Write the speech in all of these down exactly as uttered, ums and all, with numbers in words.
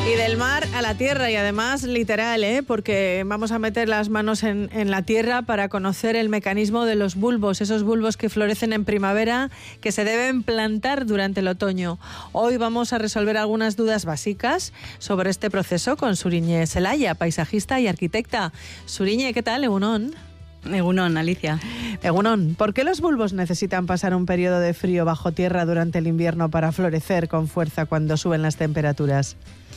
Y del mar a la tierra, y además literal, ¿eh? Porque vamos a meter las manos en, en la tierra para conocer el mecanismo de los bulbos, esos bulbos que florecen en primavera, que se deben plantar durante el otoño. Hoy vamos a resolver algunas dudas básicas sobre este proceso con Suriñe Zelaya, paisajista y arquitecta. Suriñe, ¿qué tal? Egunon. Egunon, Alicia. Egunon, ¿por qué los bulbos necesitan pasar un periodo de frío bajo tierra durante el invierno para florecer con fuerza cuando suben las temperaturas?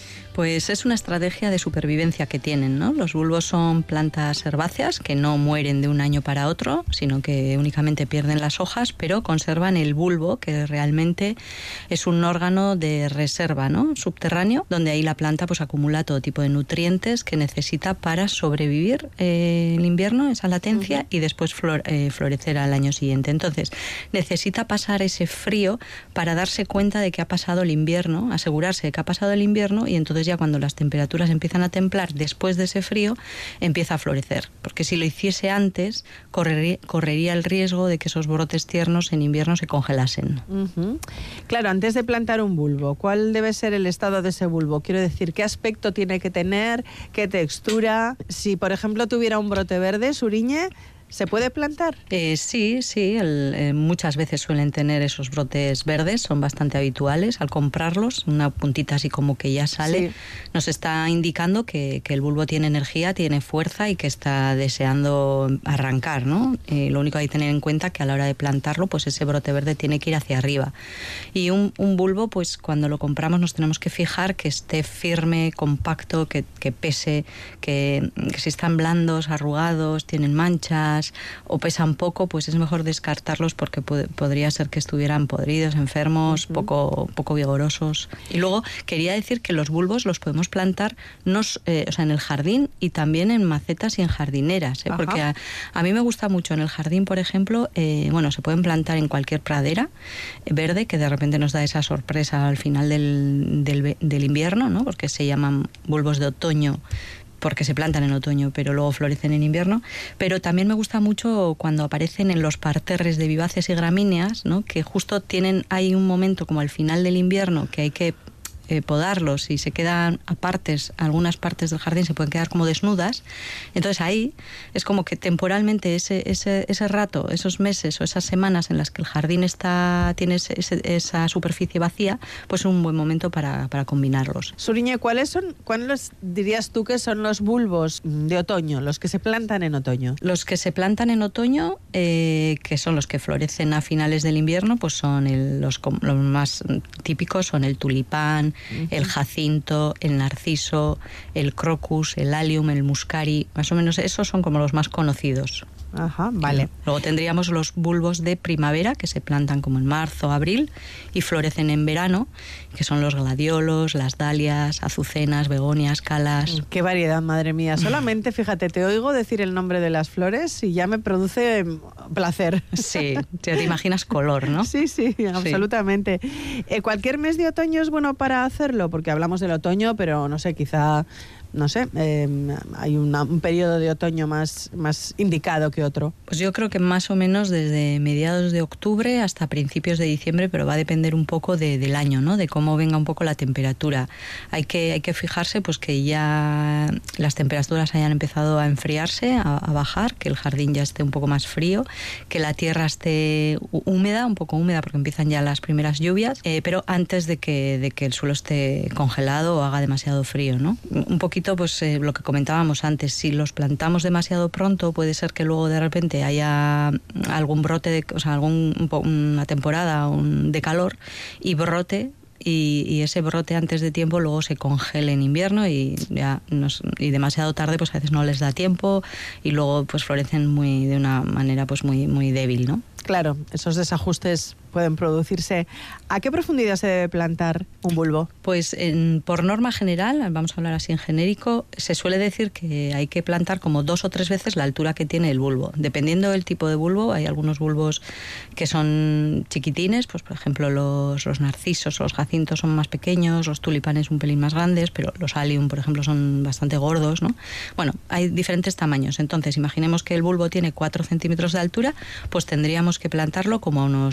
Pues es una estrategia de supervivencia que tienen, ¿no? Los bulbos son plantas herbáceas que no mueren de un año para otro, sino que únicamente pierden las hojas, pero conservan el bulbo, que realmente es un órgano de reserva, ¿no? Subterráneo, donde ahí la planta pues acumula todo tipo de nutrientes que necesita para sobrevivir eh, el invierno, esa latencia, uh-huh. y después flor, eh, florecer al año siguiente. Entonces, necesita pasar ese frío para darse cuenta de que ha pasado el invierno, asegurarse de que ha pasado el invierno, y entonces ya cuando las temperaturas empiezan a templar después de ese frío, empieza a florecer. Porque si lo hiciese antes, correría, correría el riesgo de que esos brotes tiernos en invierno se congelasen. Uh-huh. Claro, antes de plantar un bulbo, ¿cuál debe ser el estado de ese bulbo? Quiero decir, ¿qué aspecto tiene que tener? ¿Qué textura? Si, por ejemplo, tuviera un brote verde, Suriñe, ¿se puede plantar? Eh, sí, sí. El, eh, muchas veces suelen tener esos brotes verdes, son bastante habituales. Al comprarlos, una puntita así como que ya sale, sí. nos está indicando que, que el bulbo tiene energía, tiene fuerza y que está deseando arrancar, ¿no? Eh, lo único que hay que tener en cuenta que a la hora de plantarlo, pues ese brote verde tiene que ir hacia arriba. Y un, un bulbo, pues cuando lo compramos nos tenemos que fijar que esté firme, compacto, que, que pese, que, que si están blandos, arrugados, tienen manchas o pesan poco, pues es mejor descartarlos porque pod- podría ser que estuvieran podridos, enfermos, uh-huh. poco, poco vigorosos. Y luego quería decir que los bulbos los podemos plantar no, eh, o sea, en el jardín y también en macetas y en jardineras, ¿eh? Porque a, a mí me gusta mucho en el jardín, por ejemplo, eh, bueno, se pueden plantar en cualquier pradera eh, verde, que de repente nos da esa sorpresa al final del, del, del invierno, ¿no? Porque se llaman bulbos de otoño, porque se plantan en otoño, pero luego florecen en invierno. Pero también me gusta mucho cuando aparecen en los parterres de viváceas y gramíneas, ¿no? Que justo tienen, hay un momento como al final del invierno que hay que eh, podarlos y se quedan a partes, algunas partes del jardín se pueden quedar como desnudas. Entonces ahí es como que temporalmente ese, ese, ese rato, esos meses o esas semanas en las que el jardín está tiene ese, esa superficie vacía, pues es un buen momento para, para combinarlos. Suriñe, ¿cuáles son, cuáles dirías tú que son los bulbos de otoño, los que se plantan en otoño? Los que se plantan en otoño, eh, que son los que florecen a finales del invierno, pues son el, los, los más típicos, son el tulipán, uh-huh. el jacinto, el narciso, el crocus, el allium, el muscari, más o menos esos son como los más conocidos. Ajá, vale. Luego tendríamos los bulbos de primavera, que se plantan como en marzo, abril, y florecen en verano, que son los gladiolos, las dalias, azucenas, begonias, calas. Qué variedad, madre mía. Solamente, fíjate, te oigo decir el nombre de las flores y ya me produce placer. Sí, te imaginas color, ¿no? Sí, sí, absolutamente. Sí. Eh, ¿Cualquier mes de otoño es bueno para hacerlo? Porque hablamos del otoño, pero no sé, quizá... No sé, eh, hay una, un periodo de otoño más, más indicado que otro. Pues yo creo que más o menos desde mediados de octubre hasta principios de diciembre, pero va a depender un poco de, del año, ¿no? De cómo venga un poco la temperatura. Hay que, hay que fijarse pues que ya las temperaturas hayan empezado a enfriarse, a, a bajar, que el jardín ya esté un poco más frío, que la tierra esté húmeda, un poco húmeda porque empiezan ya las primeras lluvias, eh, pero antes de que, de que el suelo esté congelado o haga demasiado frío, ¿no? Un poquito pues eh, lo que comentábamos antes, si los plantamos demasiado pronto puede ser que luego de repente haya algún brote, de, o sea, algún, una temporada un, de calor y brote y, y ese brote antes de tiempo luego se congele en invierno y ya nos, y demasiado tarde pues a veces no les da tiempo y luego pues florecen muy de una manera pues muy, muy débil, ¿no? Claro, esos desajustes pueden producirse. ¿A qué profundidad se debe plantar un bulbo? Pues en, por norma general, vamos a hablar así en genérico, se suele decir que hay que plantar como dos o tres veces la altura que tiene el bulbo. Dependiendo del tipo de bulbo, hay algunos bulbos que son chiquitines, pues por ejemplo los, los narcisos o los jacintos son más pequeños, los tulipanes un pelín más grandes, pero los allium, por ejemplo, son bastante gordos, ¿no? Bueno, hay diferentes tamaños. Entonces, imaginemos que el bulbo tiene cuatro centímetros de altura, pues tendríamos que plantarlo como a unos doce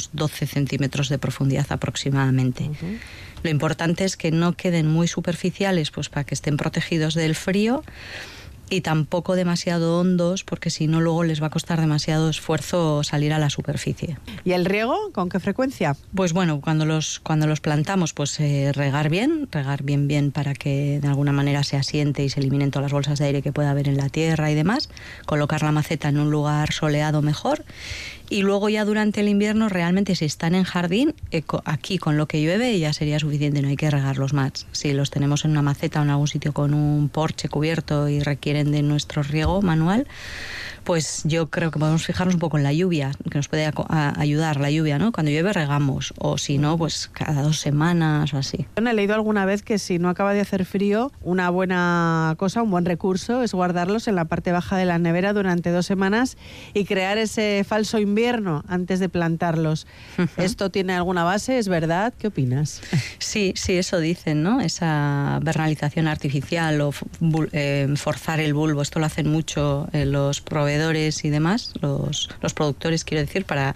centímetros de profundidad aproximadamente. Uh-huh. Lo importante es que no queden muy superficiales, pues para que estén protegidos del frío, y tampoco demasiado hondos, porque si no luego les va a costar demasiado esfuerzo salir a la superficie. ¿Y el riego? ¿Con qué frecuencia? Pues bueno, cuando los, cuando los plantamos, pues eh, regar bien, regar bien bien para que de alguna manera se asiente y se eliminen todas las bolsas de aire que pueda haber en la tierra y demás, colocar la maceta en un lugar soleado mejor, y luego ya durante el invierno realmente si están en jardín, eh, aquí con lo que llueve ya sería suficiente, no hay que regarlos más. Si los tenemos en una maceta o en algún sitio con un porche cubierto y requieren de nuestro riego manual, pues yo creo que podemos fijarnos un poco en la lluvia, que nos puede a, a ayudar la lluvia, ¿no? Cuando llueve regamos, o si no, pues cada dos semanas o así. He leído alguna vez que si no acaba de hacer frío, una buena cosa, un buen recurso es guardarlos en la parte baja de la nevera durante dos semanas y crear ese falso invierno antes de plantarlos. Uh-huh. ¿Esto tiene alguna base? ¿Es verdad? ¿Qué opinas? Sí, sí, eso dicen, ¿no? Esa vernalización artificial o eh, forzar el bulbo, esto lo hacen mucho eh, los proveedores y demás, los, los productores, quiero decir, para,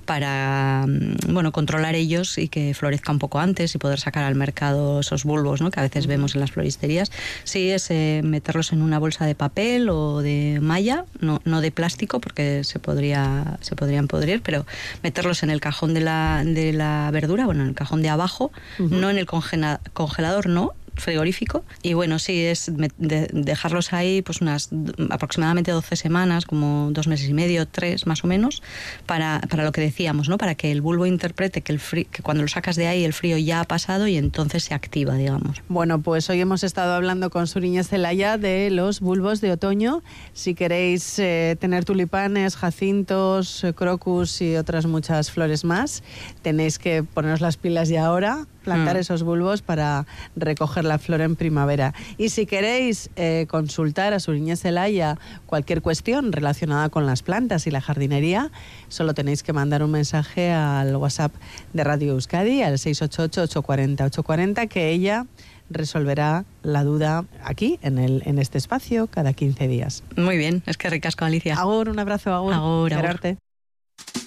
para bueno, controlar ellos y que florezca un poco antes y poder sacar al mercado esos bulbos, ¿no? Que a veces vemos en las floristerías. Sí, es eh, meterlos en una bolsa de papel o de malla, no, no de plástico porque se podría se podrían podrir, pero meterlos en el cajón de la, de la verdura, bueno, en el cajón de abajo, uh-huh. no en el congela, congelador, no, frigorífico, y bueno, sí, es de dejarlos ahí pues unas aproximadamente doce semanas, como dos meses y medio, tres más o menos, para, para lo que decíamos, ¿no? Para que el bulbo interprete que, el frío, que cuando lo sacas de ahí el frío ya ha pasado y entonces se activa, digamos. Bueno, pues hoy hemos estado hablando con Suriñe Zelaya de los bulbos de otoño. Si queréis eh, tener tulipanes, jacintos, crocus y otras muchas flores más, tenéis que poneros las pilas ya ahora, plantar mm. esos bulbos para recoger la flor en primavera. Y si queréis eh, consultar a Suriñe Zelaya cualquier cuestión relacionada con las plantas y la jardinería, solo tenéis que mandar un mensaje al WhatsApp de Radio Euskadi al seis ocho ocho, ocho cuatro cero, ocho cuatro cero, que ella resolverá la duda aquí, en, el, en este espacio, cada quince días. Muy bien, es que ricasco, Alicia. Agur, un abrazo, Agur. Agur, agur.